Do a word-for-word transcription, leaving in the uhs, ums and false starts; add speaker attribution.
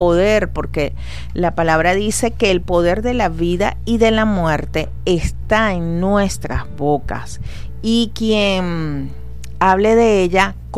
Speaker 1: poder, porque la palabra dice que el poder de la vida y de la muerte está en nuestras bocas, y quien hable de ella